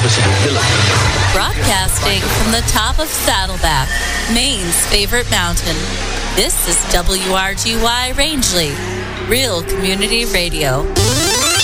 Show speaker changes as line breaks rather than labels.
serviceable villain.
Broadcasting from the top of Saddleback, Maine's favorite mountain. This is WRGY Rangeley, Real Community Radio.